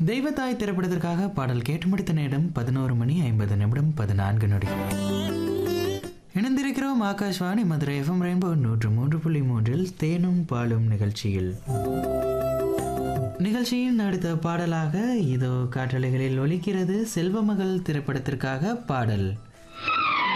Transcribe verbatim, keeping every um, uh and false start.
தெய்வத்தாய் திரைப்படத்திற்காக பாடல் கேட்டு முடித்த நேரம் பதினோரு மணி ஐம்பது நிமிடம் பதினான்கு நொடி. இணைந்திருக்கிறோம் ஆகாஷ்வாணி மதுரை எஃப்எம் ரெயின்போ நூற்று மூன்று புள்ளி மூன்றில் தேனும் பாலும் நிகழ்ச்சியில். நிகழ்ச்சியின் அடுத்த பாடலாக இதோ காற்றலைகளில் ஒலிக்கிறது செல்வமகள் திரைப்படத்திற்காக பாடல்.